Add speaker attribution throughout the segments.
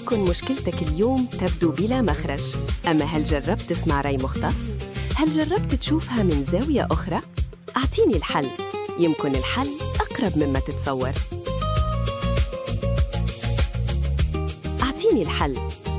Speaker 1: يمكن مشكلتك اليوم تبدو بلا مخرج، أما هل جربت تسمع رأي مختص؟ هل جربت تشوفها من زاوية أخرى؟ أعطيني الحل، يمكن الحل أقرب مما تتصور. أعطيني الحل.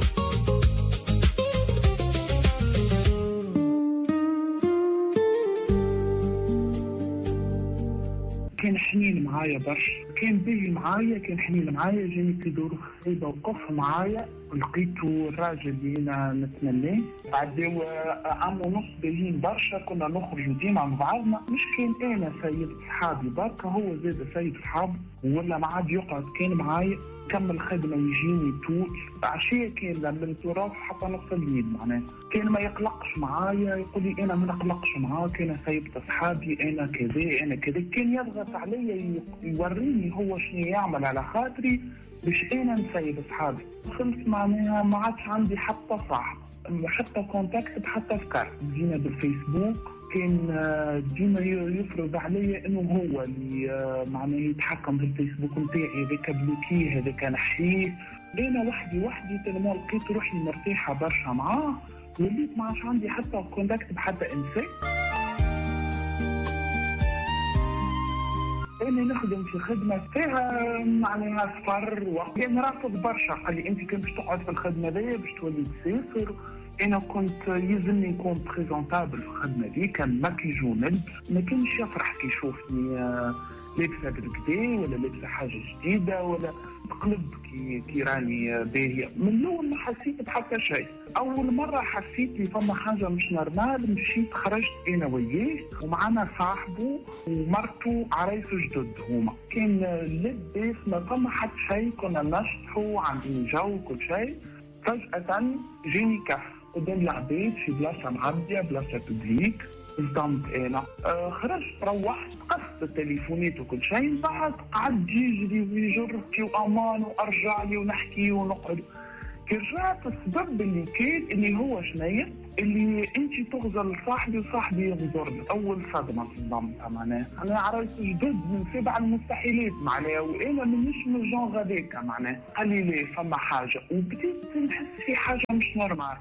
Speaker 2: كان حنين معايا برشا، كان باهي معايا، كان حنين معايا، جاني في ظروف صعيبة وقف معايا، لقيته الراجل اللي أنا نتمناه. بعد عام ونص باهيين برشا، كنا نخرجوا ديما مع بعضنا، مش كان أنا سيد صحابي بركة، هو زاد سيد صحابي ولا ما عاد يقعد، كان معايا كمل خدمة يجيني طول عشية، كان لما تروح حتى نص الليل معناه، كان ما يقلقش معايا، يقول لي أنا ما نقلقش معاك، أنا سيبت أصحابي، أنا كذا أنا كذا، كان يضغط علي يوريني هو شنو يعمل على خاطري باش أنا نسيب أصحابي. خلص معناها ما عادش عندي حتى صاحب، حتى كونتاكت، حتى فكر جينا بالفيسبوك، كان ديما يفرض عليا انه هو اللي معناه يتحكم بالفيسبوك نتاعي، هذاك بلوكيه، هذاك نحيه. انا وحدي تلما لقيت روحي مرتاحه برشا معاه، وليت ما عادش عندي حتى كونتاكت بحتى انسان. أنا نخدم في خدمة فيها معناها سفر، وكان رافض برشا، قال لي أنت كنت باش تقعد في الخدمة دي باش تولي تسافر. أنا كنت يلزمني نكون بريزونتابل في الخدمة دي، كان ماكيج ونلبس، ما كانش يفرح كي يشوفني لابسة بالكدا ولا لابسة حاجة جديدة ولا تقلب كي راني باهية. من الأول ما حسيت بحتى شيء، أول مرة حسيت لي فما حاجة مش نورمال. مشيت خرجت أنا وياه ومعنا صاحبه ومرته عرايس جدد، هما كان لباس ما فما حتى شيء، كنا نشطحوا عاملين جو كل شيء. فجأة جاني كف قدام العباد في بلاصة معدية، بلاصة ببليك، صدمت أنا. خرجت روحت قصت التليفونات وكل شيء، بعد قعد يجري ويجر في أمان وأرجع لي ونحكي ونقعد. كي رجعت السبب اللي كان اللي هو شنية اللي انت تغزل صاحبي وصاحبي يغزرني. اول صدمه صدمتها معناها انا عرايس جدد من 7 المستحيلات معناها، وانا مانيش من الجون هذاك معناها. قال لي ليه فما حاجه، وبديت نحس في حاجه مش نورمال.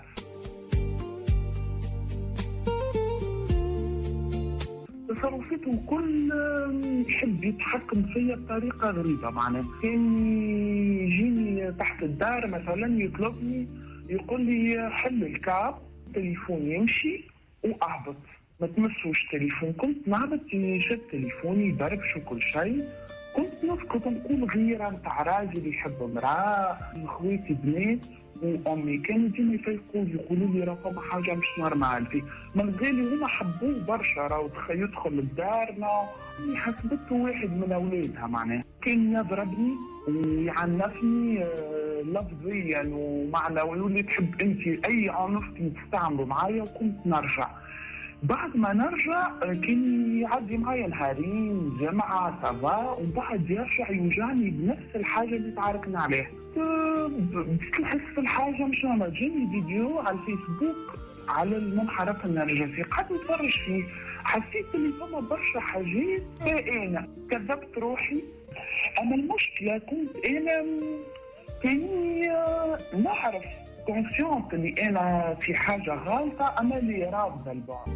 Speaker 2: تصرفاته كل يحب يتحكم فيا بطريقة غريبة معناه. كان يجيني تحت الدار مثلا يطلبني يقول لي حل الكاب، تليفون يمشي وأهبط ما تمسوش تليفون. كنت نهبط يشد تليفوني يبربش وكل شيء، كنت نسكت نقول غيرة نتاع راجل يحب امرأة، خواتي بنات وامي كانوا ديما يقولوا لي راه فما حاجه مش نورمال فيه. من غيري هما حبوه برشا، راه يدخل لدارنا، حسبته واحد من اولادها معناه. كان يضربني ويعنفني لفظيا ومعنويا، واللي تحب انت اي عنف تستعملوا معايا. وكنت نرجع، بعد ما نرجع كان يعدي معايا نهارين جمعة سافا، وبعد يرجع يوجعني بنفس الحاجة اللي تعاركنا عليها. بتحس في الحاجة مش نورمال. جاني فيديو على الفيسبوك على المنحرف النرجسي، قعدت نتفرج فيه، حسيت اللي فما برشا حاجات. أنا كذبت روحي، أما المشكلة كنت أنا كاني نعرف كونسيونت اللي أنا في حاجة غلطة، أما اللي رافضة البعض.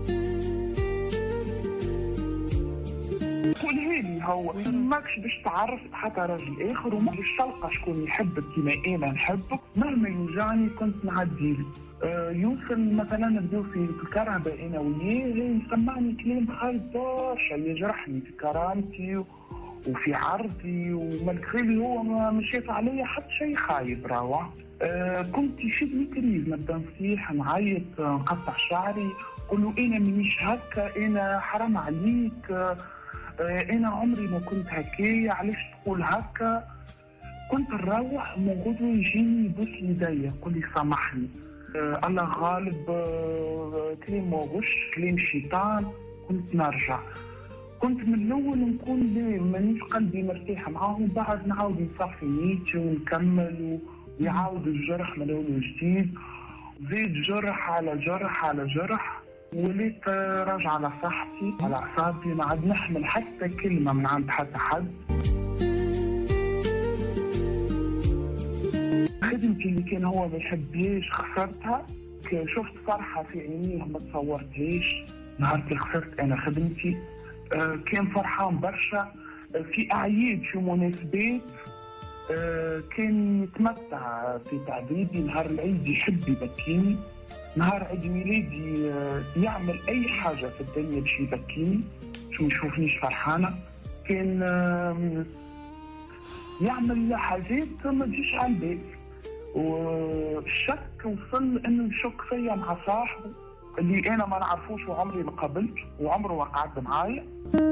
Speaker 2: قولها لي هو ماكش باش تعرف حتى راجل آخر، وما باش تلقى شكون يحبك كما أنا نحبك. مهما يوجعني كنت نعديلي. يوصل مثلا نبداو في الكرهبة أنا وياه، يسمعني كلام خايب برشا يجرحني في كرامتي وفي عرضي، ومالغري هو ما شاف عليا حتى شيء خايب راهو. كنت يشدني كريز، نبدا نصيح نعيط نقطع شعري، قول له انا مانيش هكا، انا حرام عليك، انا عمري ما كنت هكايا، علاش تقول هكا. كنت نروح من غدوه يجيني يبوس يديا يقول لي سامحني، الله غالب، كلام مغش، كلام شيطان. كنت نرجع، كنت من الاول نكون مانيش قلبي مرتاح معاهم، بعد نعاود نصفي نيتي ونكمل ويعاود الجرح من اول وجديد، زيد جرح على جرح على جرح. وليت راجع على صحتي على اعصابي، ما عاد نحمل حتى كلمه من عند حتى حد. خدمتي اللي كان هو ما يحبهاش خسرتها. شفت فرحة في عينيه ما تصورتهاش نهار اللي خسرت أنا خدمتي. كان فرحان برشا في أعياد في مناسبات. كان يتمتع في تعذيبي. نهار العيد يحب يبكيني. نهار عيد ميلادي يعمل أي حاجة في الدنيا باش يبكيني شو يشوفنيش فرحانة. كان يعمل حاجات ما تجيش على البال. والشك وصل انه يشك فيا مع صاحبه اللي انا ما نعرفوش وعمري ما قابلته وعمره ما قعد معايا.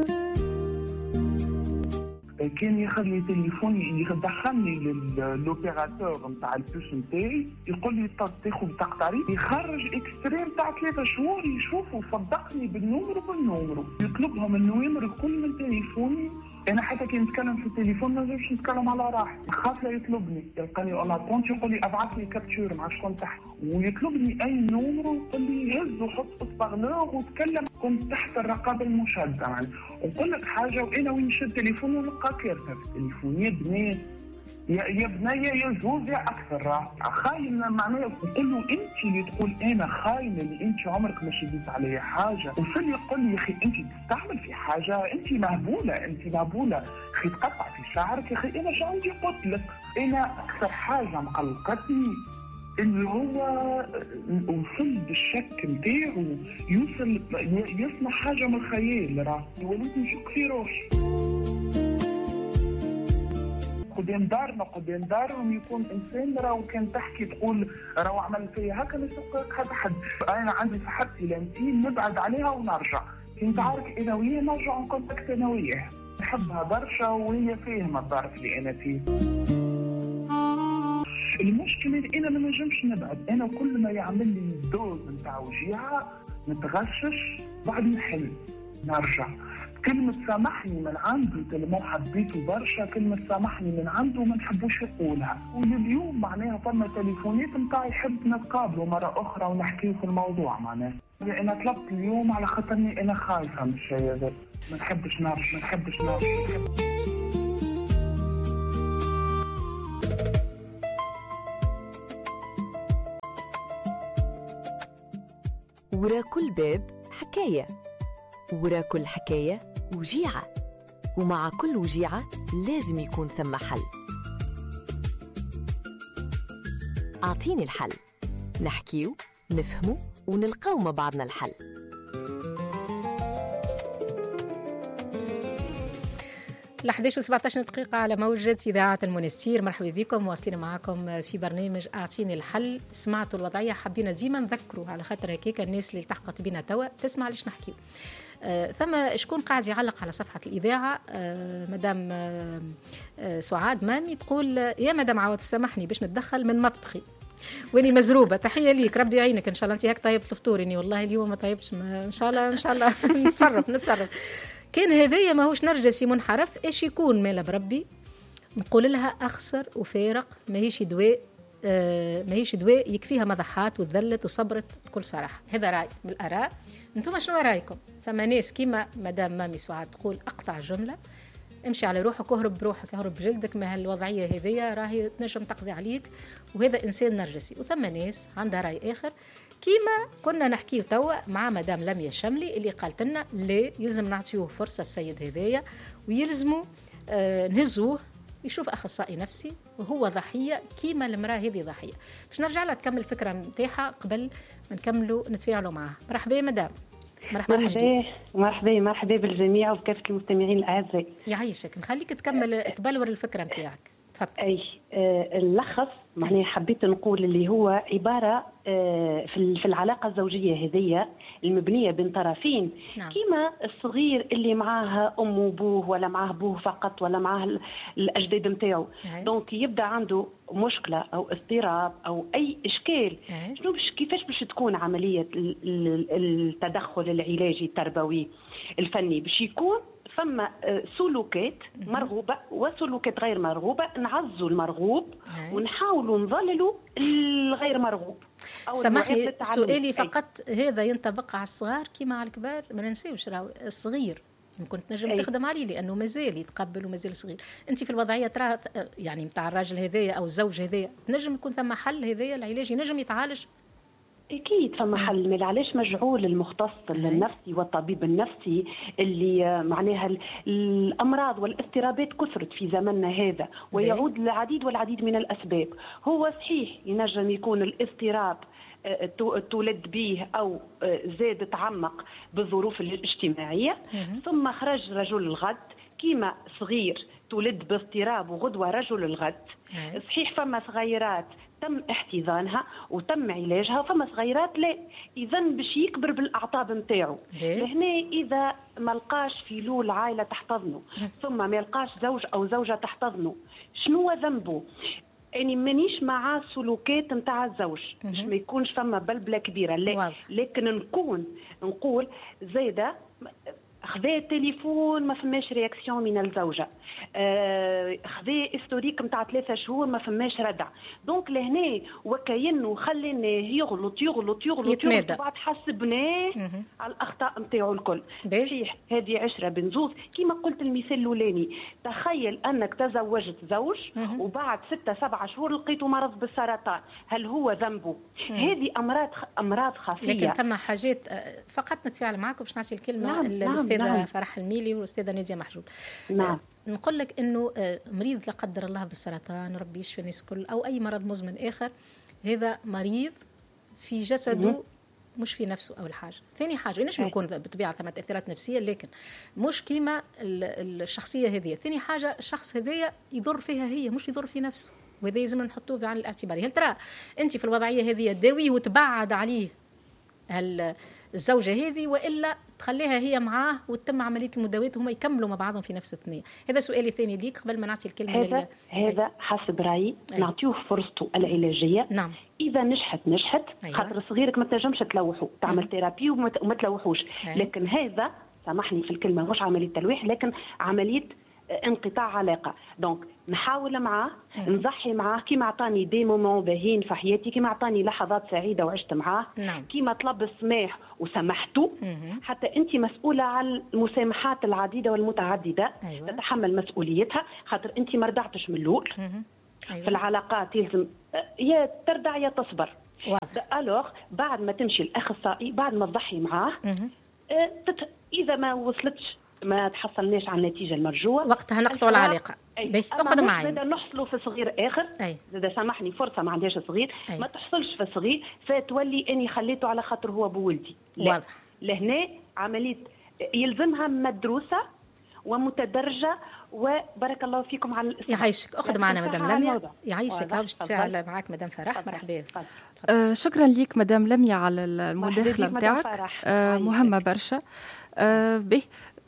Speaker 2: كان يخلي تليفوني يدخلني للوبيراتور نتاع البوس نتاعي يقول لي تاخذ بطاقة تعريف يخرج اكستريم تاع 3 شهور يشوفوا صدقني بالنومرو يطلبهم النوامر الكل من تليفوني. انا حتى كي نتكلم في التليفون ما نجمش نتكلم على راحتي خاف لا يطلبني يلقاني اون اتونت يقول لي ابعث لي كابتشور مع شكون تحت ويطلبني اي نومرو يقول لي هز وحط اصبغلوغ وتكلم. كنت تحت الرقابه المشدده يعني. ونقول لك حاجه وانا وين نشد تليفون ونلقى كارثه في التليفون. يا بنات يا بنيه يا زوز يا اكثر راه خاين معناها. نقول له انت اللي تقول انا خاينه اللي انت عمرك ما شديت عليا حاجه. وصل يقول لي يا اخي انت تستعمل في حاجه انت مهبوله اخي تقطع في شعرك يا اخي. انا شو عندي قلت لك انا اكثر حاجه مقلقتني اللي هو وصل بالشك نتاعو يصنع حاجه من الخيال راه وليت نشك في روحي. قدام دارهم يكون انسان راهو كان تحكي تقول راهو عمل فيا هكا ما يسبقك حد. انا عندي صحتي لانتين نبعد عليها ونرجع. كنت عارف انا وياه نرجع نكونتاكت انا وياه. نحبها برشا وهي فاهمه الظرف اللي انا فيه. المشكله انا ما نجمش نبعد. انا كل ما يعمل لي الدوز نتاع وجيعه نتغشش بعد نحل نرجع. كلمة سامحني من عنده تلمو حبيته برشا. كلمة سامحني من عنده ما نحبوش يقولها. ولليوم معناها فما تليفونات نتاع يحب نتقابلوا مرة أخرى ونحكيو في الموضوع معناها. أنا طلبت اليوم على خاطرني أنا خايفة من الشيء هذا. ما نحبش نعرف.
Speaker 1: ورا كل باب حكاية، ورا كل حكاية وجيعة، ومع كل وجيعة لازم يكون ثم حل. أعطيني الحل، نحكيو نفهمو ونلقاو مع بعضنا الحل.
Speaker 3: 11:17 دقيقة على موجة إذاعة المنستير. مرحبا بكم، واصلين معكم في برنامج أعطيني الحل. سمعتوا الوضعية، حبينا ديما نذكروا على خاطر هكاك الناس اللي التحقت بنا توا تسمع ليش نحكيو. ثم شكون قاعد يعلق على صفحة الإذاعة؟ مدام سعاد مامي تقول يا مدام عوض سامحني باش نتدخل من مطبخي واني مزروبه. تحيه ليك، ربي يعينك ان شاء الله. انت هيك طيبت الفطور، اني والله اليوم ما طيبتش. ان شاء الله نتصرف. كان هذايا ماهوش نرجسي منحرف، ايش يكون مالا بربي. نقول لها اخسر وفارق، ماهيش دواء يكفيها مضحات وتذلت وصبرت بكل صراحه. هذا راي من الاراء. انتم شنو رايكم؟ ثم ناس كيما مدام مامي سعاد تقول اقطع جمله، امشي على روحك، اهرب بروحك، اهرب بجلدك، ما هالوضعيه هذيا راهي تنجم تقضي عليك، وهذا انسان نرجسي. وثم ناس عندها راي اخر كيما كنا نحكيه توا مع مدام لميا الشملي اللي قالت لنا لا، يلزم نعطيوه فرصه السيد هذايا، ويلزموا نهزوه يشوف اخصائي نفسي وهو ضحيه كيما المراه هذه ضحيه. باش نرجع لها تكمل الفكره نتاعها قبل ما نكملوا نتفاعلوا معها. مرحبا يا مدام.
Speaker 4: مرحبا بالجميع وبكافه المستمعين الاعزاء.
Speaker 3: يعيشك، نخليك تكمل تبلور الفكره نتاعك. تفضل.
Speaker 4: اي اللخص معناها حبيت نقول اللي هو عباره في العلاقه الزوجيه هذيا المبنيه بين طرفين. نعم. كيما الصغير اللي معاه ام وابوه ولا معاه ابوه فقط ولا معاه الاجداد نتاعو، دونك يبدا عنده مشكله او اضطراب او اي اشكال، شنو كيفاش باش تكون عمليه التدخل العلاجي التربوي الفني؟ باش يكون ثم سلوكات مرغوبة وسلوكات غير مرغوبة، نعزوا المرغوب ونحاولوا نظللوا الغير مرغوب.
Speaker 3: سامحني سؤالي فقط، هذا ينطبق على الصغار كما على الكبار؟ ما ننساوش راهو الصغير يمكن تنجم تخدم عليه لانه مازال يتقبل ومازال صغير. انت في الوضعيه ترى يعني نتاع الراجل هذايا او الزوج هذايا نجم يكون ثم حل هذايا العلاج ينجم يتعالج؟
Speaker 4: اكيد فما حل. علاش مجعول المختص النفسي والطبيب النفسي اللي معناها الامراض والاضطرابات كثرت في زمننا هذا ويعود للعديد والعديد من الاسباب. هو صحيح ينجم يكون الاضطراب تولد به أو زاد تعمق بالظروف الاجتماعية، ثم خرج رجل الغد كيما صغير تولد باضطراب وغدوة رجل الغد. صحيح فما صغيرات تم احتضانها وتم علاجها وفما صغيرات لا، إذا باش يكبر بالأعطاب نتاعو. لهنا إذا ما لقاش في لول عائلة تحتضنه ثم ما لقاش زوج أو زوجة تحتضنه، شنو ذنبه؟ يعني مانيش مع سلوكات نتاع الزوج باش ما يكونش فما بلبله كبيره، لا لكن نقول زايده خذا التليفون ما فماش رياكسيون من الزوجه، خذا هيستوريك نتاع 3 شهور ما فماش ردع، دونك لهنا وكأنه خليناه يغلط وبعد حسبناه على الاخطاء نتاعو الكل. صحيح هذه عشره بنزوز كيما قلت المثال الاولاني. تخيل انك تزوجت زوج وبعد 6-7 شهور لقيته مرض بالسرطان، هل هو ذنبه؟ هذه امراض خفيه.
Speaker 3: لكن ثم حاجات فقط نتفاعل معكم باش نعطي الكلمه الأستاذة فرح الميلي والأستاذة نادية محجوب. نقول لك إنه مريض لا قدر الله بالسرطان، ربي يشفي الناس الكل، أو أي مرض مزمن آخر، هذا مريض في جسده مش في نفسه. أول حاجة. ثاني حاجة نجم يكون بطبيعة ثم تأثيرات نفسية لكن مش كيما الشخصية هذه. ثاني حاجة الشخص هذايا يضر فيها هي مش يضر في نفسه، وهذا لازم نحطوه في عين الاعتبار. هل ترى أنت في الوضعية هذه داويه وتبعد عليه الزوجة هذه وإلا تخليها هي معاه وتتم عملية المداوات وهم يكملوا مع بعضهم في نفس الثنية؟ هذا سؤالي الثاني ليك قبل ما نعطي الكلمة.
Speaker 4: هذا حسب رأيي نعطيه فرصته العلاجية.
Speaker 3: نعم.
Speaker 4: إذا نجحت خاطر صغيرك ما تنجمش تلوحه، تعمل ثيرابي وما تلوحوش. لكن هذا سامحني في الكلمة مش عملية تلويح لكن عملية انقطاع علاقه. دونك نحاول معاه نضحي معاه كيما عطاني دي مومون باهين في حياتي، كيما عطاني لحظات سعيده وعشت معاه، كيما طلب السماح وسمحته. حتى انت مسؤوله على المسامحات العديده والمتعدده. تتحمل مسؤوليتها خاطر انت ما رضعتش من الاول. في العلاقات يلزم يا ترضع يا تصبر. الوغ بعد ما تمشي الاخصائي بعد ما تضحي معاه اذا ما وصلتش ما تحصلناش على النتيجه المرجوه وقتها نقطعوا العلاقه. اقعد معي زاد نحصلوا في صغير اخر. زاد سامحني فرصه ما عندهاش صغير ما تحصلش في صغير فتولي اني خليته على خاطر هو بولدي. واضح. لهنا عمليه يلزمها مدروسه ومتدرجه. وبارك الله فيكم على الاستماع. يعيشك. اخذ معنا مدام لميا. يعيشك. باش تفاعل معك مدام فرح. مرحبا.
Speaker 5: شكرا ليك مدام لميا على المداخله نتاعك مهمه برشا. به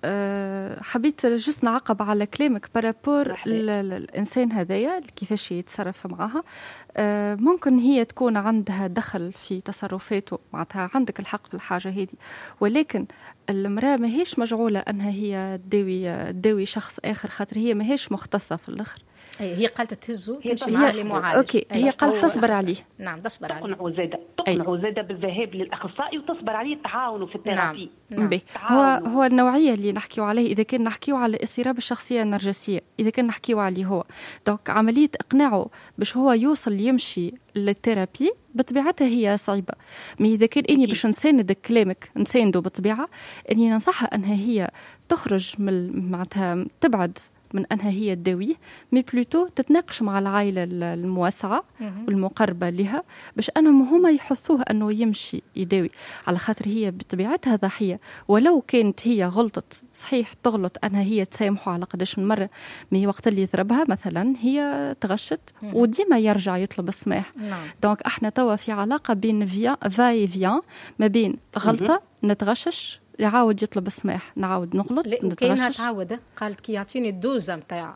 Speaker 5: حبيت جست نعقب على كلامك بارابور الإنسان هذايا كيفاش يتصرف معها. ممكن هي تكون عندها دخل في تصرفاته، معناتها عندك الحق في الحاجة هذه، ولكن المرأة ما هيش مجعولة أنها هي تداوي شخص آخر خاطر هي ما هيش مختصة في الآخر.
Speaker 3: هي قالت تهزه تمشي معاه لمعالج.
Speaker 5: اوكي. هي قالت تصبر عليه.
Speaker 3: نعم تصبر عليه.
Speaker 4: تقنعوا زاده بالذهاب للاخصائي وتصبر عليه تعاونوا في الثيرابي.
Speaker 5: نعم. هو النوعيه اللي نحكيو عليه اذا كان نحكيو على اضطراب الشخصيه النرجسيه، اذا كان نحكيو عليه هو دونك عمليه اقناعه باش هو يوصل يمشي للثيرابي بطبيعتها هي صعيبه. مي اذا كان اني باش نساند كلامك نسانده بالطبيعه اني ننصحها انها هي تخرج من معناتها تبعد من أنها هي تداويه، مي بلوتو تتناقش مع العائلة الموسعة والمقربة لها باش أنهم هما يحثوه أنه يمشي يداوي، على خاطر هي بطبيعتها ضحية. ولو كانت هي غلطت صحيح تغلط أنها هي تسامحه على قداش من مرة، مي وقت اللي يضربها مثلا هي تغشت وديما يرجع يطلب السماح. دونك احنا توا في علاقة بين فاي فيان ما بين غلطة نتغشش يعاود يطلب السماح نعاود نغلط
Speaker 3: وكاينها تعاود. قالت كي يعطيني الدوزة متاع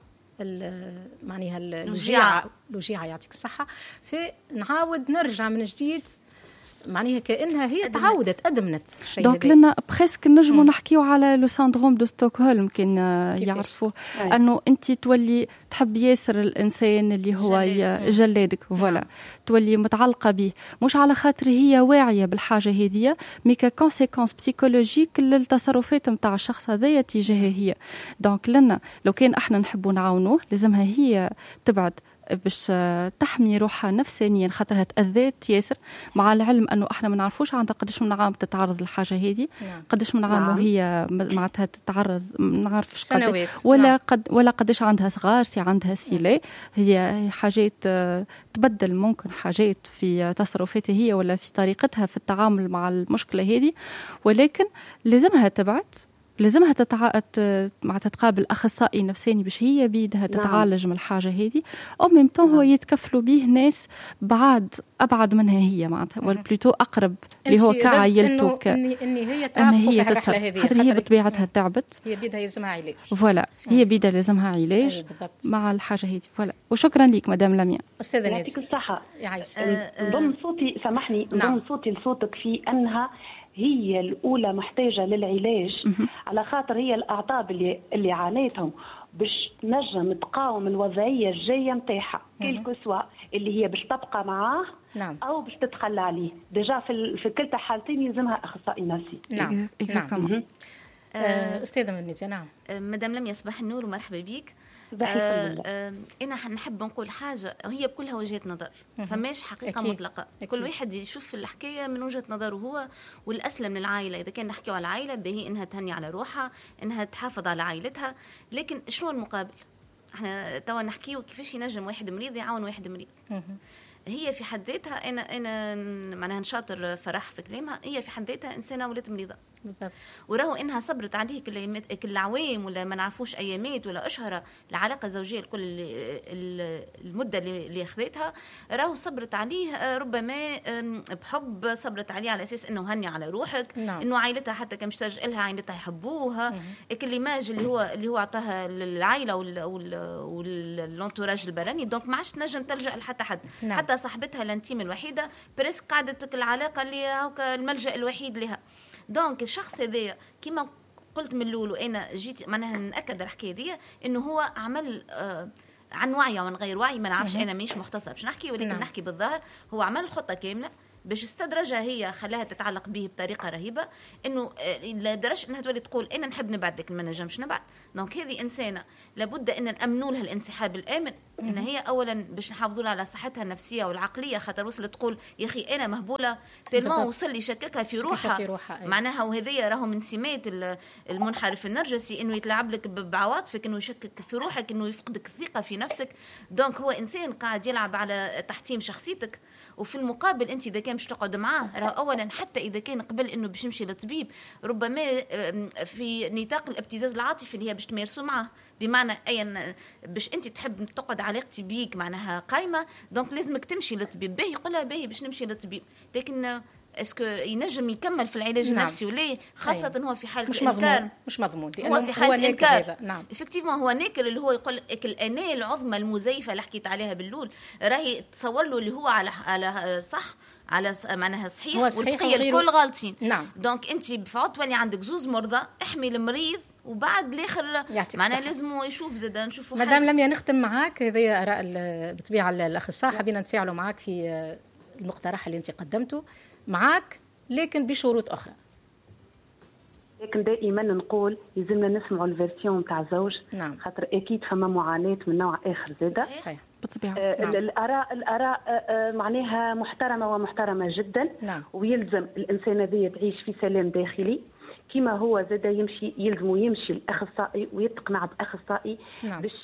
Speaker 3: معناها الوجيعة يعطيك الصحة فنعاود نرجع من جديد معناها كأنها هي تعودت أدمنت الشيء
Speaker 5: دونك لنا بريسك نجموا نحكيو على لو سيندروم دو ستوكهولم كان يعرفوا انه انت تولي تحب ياسر الانسان اللي هو جلادك فوالا تولي متعلقه به مش على خاطر هي واعيه بالحاجه هذه مي كونسيكونس بسيكولوجيك للتصرفات نتاع الشخص هذايا تجاهها هي. دونك لنا لو كان احنا نحبوا نعاونوه لازمها هي تبعد باش تحمي روحها نفسانيا خاطرها تأذات ياسر مع العلم انه احنا ما نعرفوش عندها قداش من عام تتعرض للحاجه هذه قداش من عام وهي معناتها تتعرض ما نعرفش
Speaker 3: سنوات
Speaker 5: ولا قداش عندها صغار سي عندها سيلي هي حاجات تبدل ممكن حاجات في تصرفاتها هي ولا في طريقتها في التعامل مع المشكله هذه ولكن لازمها تبعد لازمها مع تتقابل اخصائي نفساني باش هي بيدها تتعالج من الحاجه هذه او ميم طون هو يتكفلوا به ناس ابعد منها هي معناتها ولا بلوتو اقرب اللي هو كعائلته
Speaker 3: ان هي تعرف في الرحله هذه
Speaker 5: خاطر هي بطبيعتها تعبت
Speaker 3: هي بيدها يلزمها علاج
Speaker 5: فوالا هي بيدها لازمها علاج مع الحاجه هذه فوالا. وشكرا لك مدام لميا.
Speaker 3: استاذه نادي
Speaker 4: يعطيك الصحه.
Speaker 3: يعيش
Speaker 4: نضم صوتي سامحني نضم صوتي لصوتك في انها هي الأولى محتاجة للعلاج على خاطر هي الأعصاب اللي عانيتهم باش تنجم تقاوم الوضعية الجاية متاعها كيلكو سوا اللي هي باش تبقى معاه أو باش تتخلى عليه ديجا في كلتا حالتين يلزمها أخصائي نفسي.
Speaker 3: نعم أستاذة منيتي. نعم
Speaker 6: مدام لميا صباح النور ومرحبا بيك. أنا نحب نقول حاجة هي بكلها وجهة نظر فماش حقيقة مطلقة. كل واحد يشوف الحكاية من وجهة نظره هو والأسلم للعائلة. إذا كان نحكي على العائلة باهي إنها تهني على روحها إنها تحافظ على عائلتها لكن شنو المقابل؟ احنا توا نحكيو كيفاش ينجم واحد مريض يعاون واحد مريض. هي في حد ذاتها أنا معناها نشاطر فرح في كلامها هي في حد ذاتها إنسانة ولات مريضة وراهو إنها صبرت عليه كل عوام ولا ما نعرفوش أيامات ولا أشهر العلاقة الزوجية كل المدة اللي أخذتها راهو صبرت عليه ربما بحب صبرت عليه على أساس إنه هني على روحك إنه عائلتها حتى كم تشترج لها عائلتها يحبوها الكلماج اللي هو عطاها للعائلة واللونتوراج البراني دونك ما عادش تنجم تلجأ لحتى حد حتى صاحبتها الانتيم الوحيدة بريسك قعدت العلاقة اللي هوكا الملجأ الوحيد لها. دونك الشخص هذا كما قلت من الاول وانا جيت معناها ناكد الحكايه دي انه هو عمل عن وعي ومن غير وعي ما نعرفش انا مش مختصه باش نحكي ولكن نحكي بالظاهر هو عمل خطه كامله باش استدرجها هي خلاها تتعلق به بطريقه رهيبه انه لدرجه انها تولي تقول انا نحب نبعد لكن ما نجمش نبعد. دونك هذه انسانه لابد ان نامنوا لها الانسحاب الامن ان هي اولا باش نحافظوا لها على صحتها النفسيه والعقليه خاطر وصلت تقول يا اخي انا مهبوله تلمون وصل لي شككها في روحها معناها وهذيا راهو من سمات المنحرف النرجسي انه يتلاعب لك بعواطفك انه يشكك في روحك انه يفقدك الثقه في نفسك. دونك هو انسان قاعد يلعب على تحطيم شخصيتك وفي المقابل انت اذا كان باش تقعد معاه راه اولا حتى اذا كان قبل انه باش يمشي للطبيب ربما في نطاق الابتزاز العاطفي اللي هي باش تمارسوا معاه بمعنى اي باش انت تحب تقعد علاقتي بيك معناها قايمه دونك لازمك تمشي للطبيب باهي يقولها باهي باش نمشي للطبيب لكن اسكو ينجم يكمل في العلاج النفسي ولا خاصه هو في حاله انكار
Speaker 3: مش مضمون
Speaker 6: هو في حاله انكار.
Speaker 3: نعم
Speaker 6: افكتيفمون هو ناكل اللي هو يقول لك الاناه العظمى المزيفه اللي حكيت عليها باللول راهي تصور له اللي هو على صح على معناها صحيح والبقيه الكل غالطين.
Speaker 3: نعم.
Speaker 6: دونك انت بفعل تولي عندك زوز مرضى احمي المريض وبعد الاخر معناها لازم يشوف زاد نشوفوا
Speaker 3: مدام لميا نختم معاك. هذه اراء بطبيعه الاخصائي حابين نتفاعلوا معاك في المقترح اللي انت قدمته معاك لكن بشروط اخرى.
Speaker 4: لكن دائما نقول يلزمنا نسمعوا الفيرسيون تاع الزوج.
Speaker 3: نعم.
Speaker 4: خاطر اكيد فما معاناه من نوع اخر زاده.
Speaker 3: صحيح
Speaker 5: بالطبيعه.
Speaker 3: نعم.
Speaker 4: الاراء معناها محترمه ومحترمه جدا.
Speaker 3: نعم.
Speaker 4: ويلزم الانسان هذا تعيش في سلام داخلي كما هو زاد يمشي الاخصائي ويتقنع باخصائي.
Speaker 3: نعم.
Speaker 4: باش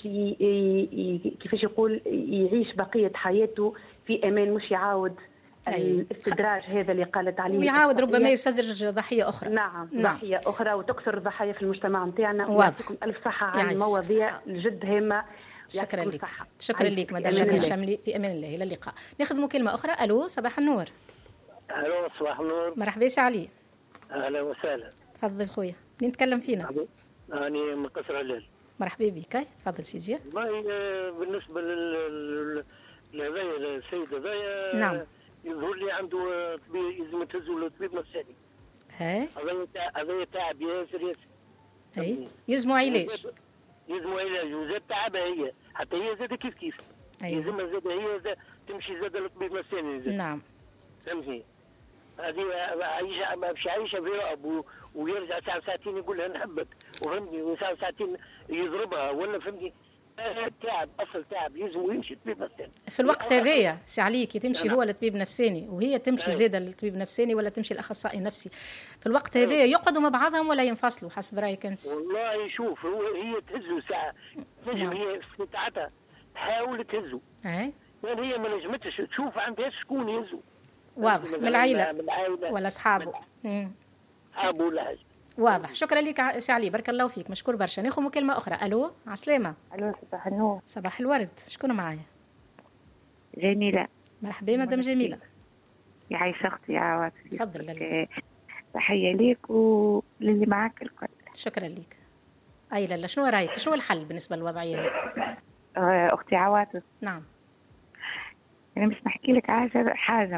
Speaker 4: كيفاش يقول يعيش بقيه حياته في امان مش يعاود الاستدراج هذا اللي قالت عليه
Speaker 3: ويعاود ربما يستدرج ضحيه اخرى.
Speaker 4: نعم. ضحيه اخرى وتكثر الضحايا في المجتمع نتاعنا. ويعطيكم الف صحه على المواضيع الجد هامه.
Speaker 3: شكرا لك. شكرا لك مدام شكرا شملي في امان الله. الى اللقاء. ناخذ مكالمه اخرى. الو صباح النور.
Speaker 7: الو صباح النور.
Speaker 3: مرحبا سي علي.
Speaker 7: اهلا وسهلا.
Speaker 3: تفضل خويا مين نتكلم فينا؟
Speaker 7: أنا من قصر علال.
Speaker 3: مرحبا بك. تفضل سيدي.
Speaker 7: بالنسبة لهذايا السيدة هذايا
Speaker 3: نعم.
Speaker 7: يظهر اللي عنده طبيب لازم تهزوا له طبيب نفساني. هذا تعب ياسر ياسر.
Speaker 3: اي يلزموا علاج.
Speaker 7: يلزموا علاج وزاد تعبها هي، حتى هي زاد كيف. يلزمها زاد هي تمشي زاد للطبيب نفساني.
Speaker 3: نعم.
Speaker 7: فهمتني؟ هذه باش عايشه في رعب ويرجع ساعه ساعتين يقول لها نحبك، وفهمتني، وساعه ساعتين يضربها ولا فهمتني. تعب اصل تعب يلزم يمشي طبيب نفساني.
Speaker 3: في الوقت هذايا سي عليك تمشي هو لطبيب نفساني وهي تمشي زاده للطبيب نفساني ولا تمشي الاخصائي النفسي. في الوقت هذايا يقعدوا مع بعضهم ولا ينفصلوا حسب رايك انت؟
Speaker 7: والله شوف هي تهزوا ساعه نجم هي في ساعتها تحاول تهزوا. يعني هي ما نجمتش تشوف عندها شكون يهزوا.
Speaker 3: واضح من العائله ولا اصحابه.
Speaker 7: اصحابه ولا حاجه.
Speaker 3: واضح. شكرا لك سي علي، بارك الله فيك، مشكور برشا. ناخذ مكالمه اخرى. الو عسلامه.
Speaker 8: الو صباح النور.
Speaker 3: صباح الورد. شكون معايا؟
Speaker 8: جميله.
Speaker 3: مرحبا مدام جميله.
Speaker 8: يعيش اختي يا عواطف.
Speaker 3: تفضل.
Speaker 8: تحيه ليك وللي معاك الكل.
Speaker 3: شكرا لك. اي لا شنو رايك؟ شنو الحل بالنسبه للوضعيه هذه؟
Speaker 8: اختي عواطف.
Speaker 3: نعم.
Speaker 8: انا مش نحكي لك حاجه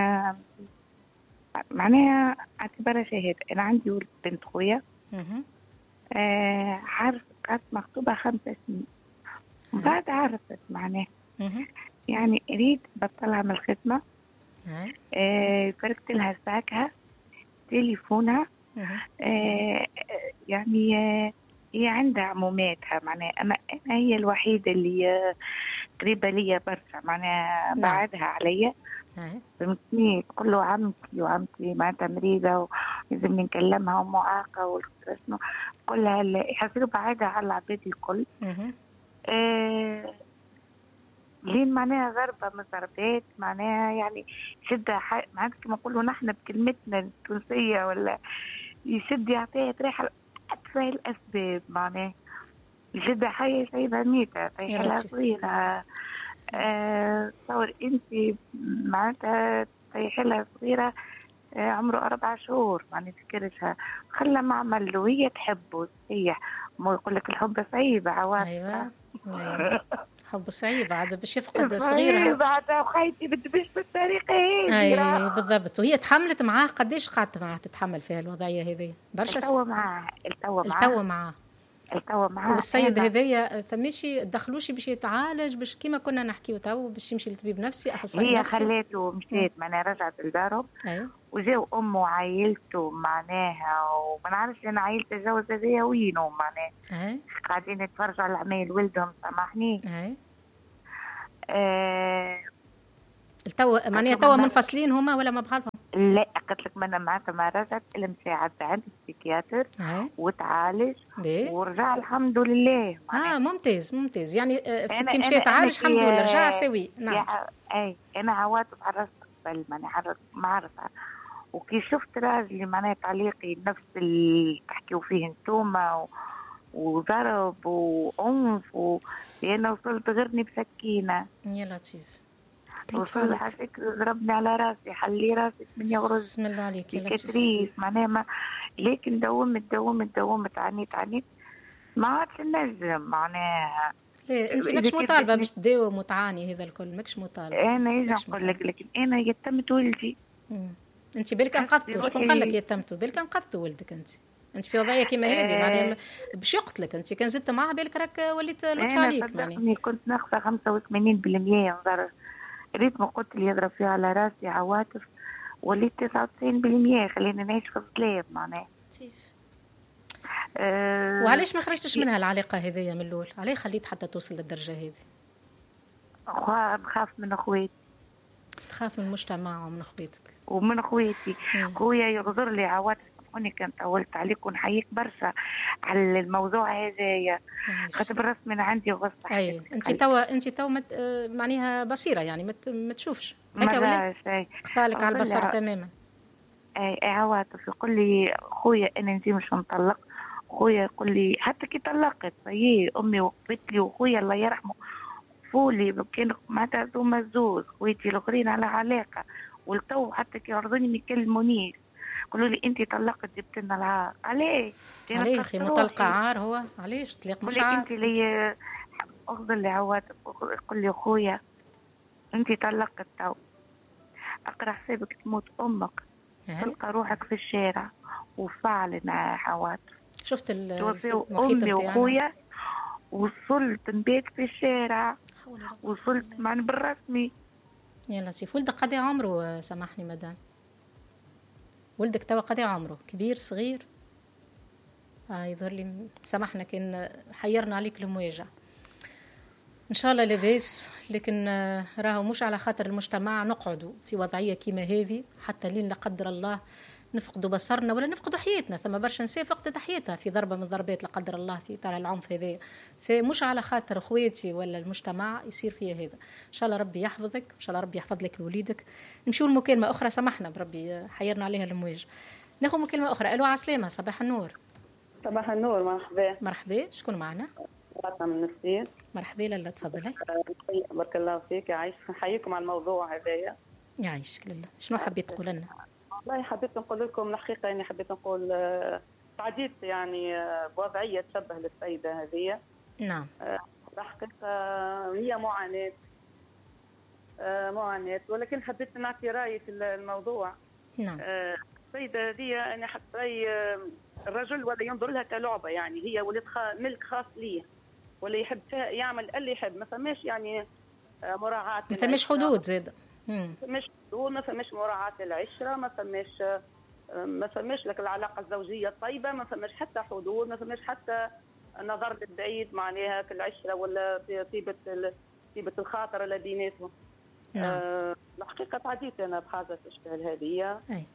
Speaker 8: معناها اعتبرها شهاده. انا عندي ولد بنت خويا عارف كانت مخطوبه 5 سنين بعد عرفت معناها يعني اريد بطلها من الخدمه. فرقت لها ساكها تليفونها. يعني هي عندها عموماتها معناها انا هي الوحيده اللي قريبه ليا برشا معناها بعدها عليا. فهمتني؟ تقول له عمتي وعمتي معناتها مريضه ولازم نكلمها ومعاقه والشنو كلها يحسوا بعدها على العباد الكل. لين معناها ضربه من ضربات معناها يعني شدها معناتها كما نقولوا نحن بكلمتنا التونسيه ولا يشد يعطيها تريحه أتفه الأسباب معناه يشد حية سيدة ميتة طيحلها صغيرة. تصور أنت معناتها طيحلها صغيرة عمره 4 شهور ما نذكرشها خلى معمل وهي تحبه صحيح. مو يقول لك الحب صعيب عواطف.
Speaker 3: أيوة. حب صعيب عاد باش يفقد صغيرة
Speaker 8: بعد وخيتي باش بالطريقة هذه.
Speaker 3: أي بالضبط. وهي تحملت معاه قديش قعدت معاه تتحمل فيها الوضعية هذه؟ برشا التوا معاه والسيد هذايا ثماشي دخلوشي باش يتعالج باش كيما كنا نحكيو تو باش يمشي لطبيب نفسي اخصائي
Speaker 8: نفسي. هي خليته مشيت معناها رجعت لدارهم.
Speaker 3: أيوة.
Speaker 8: وجاو امه وعائلته معناها وما نعرفش انا عائلته جوز هذايا وينو معناها قاعدين يتفرجوا على عمايل ولدهم سامحني.
Speaker 3: التوا معناها توا منفصلين هما ولا مع بعضهم؟
Speaker 8: لا قلت لك ما معناتها ما رجعت الا مشاعد عند السيكياتر وتعالج ورجع الحمد لله.
Speaker 3: ممتاز يعني كي مشى تعالج الحمد لله رجع سوي. نعم.
Speaker 8: اي انا عواطف عرفت قبل معناها ما عرفها وكي شفت راجلي معناها تعليقي نفس اللي تحكيو فيه انتوما وضرب وعنف انا وصلت غيرني بسكينه.
Speaker 3: يا لطيف.
Speaker 8: وصل حسيت ضربني على راسي حلي راسي 8 غرز.
Speaker 3: بسم الله عليك يا
Speaker 8: لطيف. معناها لكن داومت عانيت ما عادش نجم معناها.
Speaker 3: ليه انت ماكش مطالبه باش تداوم وتعاني هذا الكل ماكش مطالبه.
Speaker 8: انا يجي نقول لك لكن انا يتمت ولدي.
Speaker 3: انت بالك انقذتوا شكون قال لك يتمتوا؟ بالك انقذتوا ولدك انت في وضعيه كيما هذه معناها باش يقتلك. انت كان زدت معاه بالك راك وليت لطف عليك
Speaker 8: معناها. كنت ناخذه 85% نظر ريت ما قلت لي يضرب فيها على راسي عواطف وليت 99% خلينا نعيش في الظلام معناها.
Speaker 3: وعلاش ما خرجتش منها العلاقه هذه من الاول؟ علاه خليت حتى توصل للدرجه هذه؟
Speaker 8: نخاف من اخواتي.
Speaker 3: تخاف من المجتمع ومن اخواتك
Speaker 8: ومن اخواتي. خويا يغزر لي عواطف هوني كنت طولت عليك ونحييك برشا على الموضوع هذايا خاطر رسمي انا عندي غصه.
Speaker 3: اي انت تو معناها بصيره يعني ما تشوفش هكا ولا قطالك على البصر تماما.
Speaker 8: اي عواطف يقول لي خويا انا نجمش نطلق. خويا يقول لي حتى كي طلقت هي امي وقفت لي وخويا الله يرحمه فولي كان معناتها ثم زوز خويتي الاخرين على علاقه والتو حتى كي يعرضوني ما يكلمونيش قالوا لي انت طلقت جبت لنا العار. عليه
Speaker 3: اخي مطلقه عار هو علاش طليق مش عار؟
Speaker 8: انت لي اخذ اللي عواتف يقول لي خويا انت طلقت تو اقرا حسابك تموت امك تلقى روحك في الشارع وفعلا حوادث.
Speaker 3: شفت
Speaker 8: توفيوا امي وخويا وصلت نبات في الشارع، وصلت معنا بالرسمي.
Speaker 3: يا لطيف. ولدك قد عمره؟ سامحني مدام، ولدك توا قد عمره؟ كبير صغير؟ يظهر لي سامحنا كان حيرنا عليك المواجع. ان شاء الله لاباس، لكن راهو مش على خاطر المجتمع نقعدوا في وضعيه كيما هذه حتى لين لا قدر الله نفقدوا بصرنا ولا نفقدوا حياتنا. ثم برشا نساء فقدت حياتها في ضربه من ضربات لا قدر الله في اطار العنف هذا، فمش على خاطر اخواتي ولا المجتمع يصير فيها هذا. ان شاء الله ربي يحفظك، ان شاء الله ربي يحفظ لك وليدك. نمشيو لمكالمه اخرى، سامحنا بربي حيرنا عليها المواجهه. ناخذ مكالمه اخرى. الو عسلامه، صباح النور.
Speaker 9: صباح النور، مرحبا.
Speaker 3: مرحبا، شكون معنا؟
Speaker 9: فاطمه من نسرين.
Speaker 3: مرحبا لاله، تفضلي.
Speaker 9: بارك الله فيك، يعيش. نحييكم على الموضوع هذايا.
Speaker 3: يعيشك لله. شنو حبيت تقول لنا؟
Speaker 9: والله حبيت نقول لكم الحقيقه، يعني حبيت نقول تعديت يعني بوضعيه تشبه للسيده هذه.
Speaker 3: نعم.
Speaker 9: الحقيقه هي معاناه، ولكن حبيت نعطي رايي في الموضوع.
Speaker 3: نعم.
Speaker 9: السيده هذه انا حتى رايي الرجل ولا ينظر لها كلعبه، يعني هي ولد ملك خاص ليه، ولا يحب يعمل اللي يحب، ما فماش يعني مراعاه،
Speaker 3: ما فماش حدود زاد.
Speaker 9: ما فماش حدود، ما فماش مراعاه العشره، ما فماش لك العلاقه الزوجيه الطيبه، ما فماش حتى حدود، ما فماش حتى نظر للبعيد معناها العشره ولا طيبه الخاطر اللي بيناتهم. الحقيقه تعديت انا بحاجه تشبه هذه.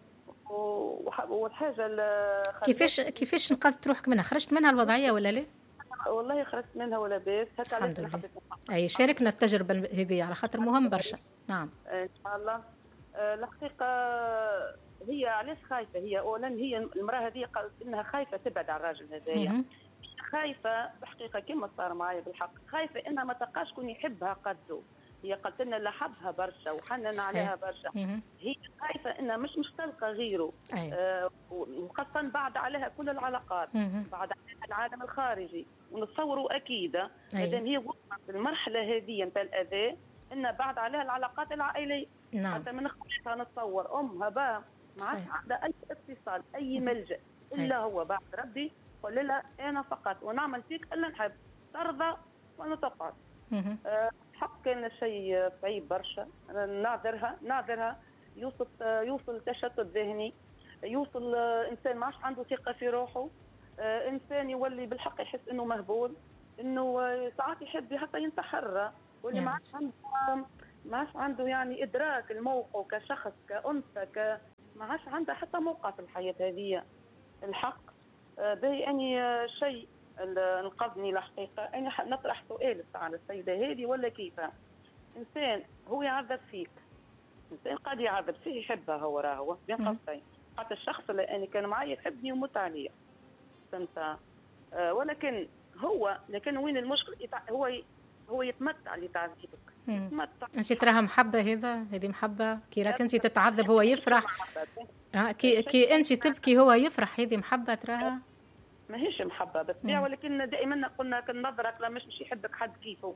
Speaker 9: والحاجه
Speaker 3: كيفاش نقذت روحك منها؟ خرجت منها الوضعيه ولا لا؟
Speaker 9: والله خرجت منها ولا باس.
Speaker 3: الحمد لله. اي شاركنا التجربه هذه على خاطر مهم برشا. نعم
Speaker 9: ان شاء الله. الحقيقه هي علاش خايفه؟ هي اولا هي المراه هذه قالت انها خايفه تبعد على الراجل هذايا، خايفه بحقيقه كما صار معايا بالحق، خايفه انها ما تلقاش كون يحبها قدو. هي قالت لنا لا حبها برشا وحنن عليها برشا. هي خايفه انها مش تلقى غيره، وخاصه بعد عليها كل العلاقات، بعد عليها العالم الخارجي. ونتصوروا اكيد مادام هي وصلت للمرحله هذه نتاع الاذى ان بعد عليها العلاقات العائليه. حتى من خواتها نتصور امها ما عادش عندها اي اتصال، اي ملجا الا هو بعد ربي قول لها انا فقط ونعمل فيك الا نحب، ترضى وانا تقعد. حق كان شيء صعيب برشا. نعذرها يوصل تشتت ذهني، يوصل انسان ما عادش عنده ثقه في روحه، انسان يولي بالحق يحس انه مهبول، انه ساعات يحب حتى ينتحر، واللي ما عادش عنده يعني ادراك الموقف كشخص كانثى، ما عادش عنده حتى موقع في الحياه هذه. الحق باهي اني شيء انقذني الحقيقه، اني نطرح سؤال على السيده هذه ولا كيفاه. انسان هو يعذب فيك، انسان قد يعذب فيه يحبها هو راهو بين قوسين، حتى الشخص اللي انا كان معي يحبني ومت عليا، فهمت؟ ولكن وين المشكل؟ هو يتمتع لتعذيبك.
Speaker 3: انت تراها محبه؟ هذه محبه؟ كي راك انت تتعذب هو يفرح، كي انت تبكي هو يفرح، هذه محبه تراها؟
Speaker 9: ماهيش محبه بالطبيعه، ولكن دائما قلنا كنظرك لا مش يحبك حد كيفه.